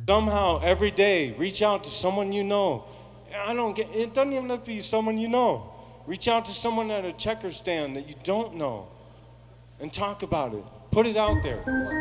Somehow, every day, reach out to someone you know. It doesn't even have to be someone you know. Reach out to someone at a checker stand that you don't know and talk about it. Put it out there.